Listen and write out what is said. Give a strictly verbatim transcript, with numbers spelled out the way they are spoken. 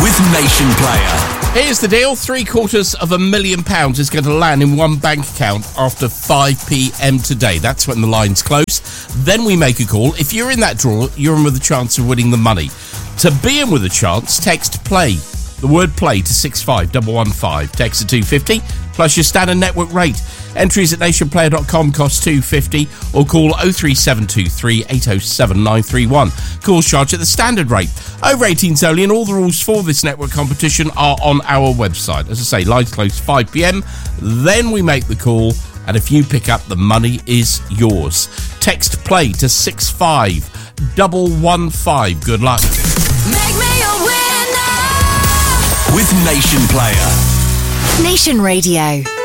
with Nation Player. Here's the deal. Three quarters of a million pounds is going to land in one bank account after five p.m. today. That's when the lines close. Then we make a call. If you're in that draw, you're in with a chance of winning the money. To be in with a chance, text PLAY. The word PLAY to six five one one five. Text to two fifty plus your standard network rate. Entries at nation player dot com cost two fifty or call oh three seven two three eight oh seven nine three one. Calls charged at the standard rate. Over eighteens only, and all the rules for this network competition are on our website. As I say, lines close five p.m. Then we make the call, and if you pick up, the money is yours. Text PLAY to six five one one five. Good luck. Make me a winner with Nation Player. Nation Radio.